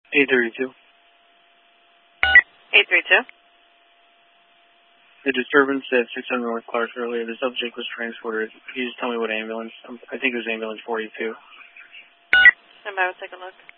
832. 832. The disturbance at 600 North Clark earlier, the subject was transported. Can you just tell me what ambulance? I think it was ambulance 42. Somebody will take a look.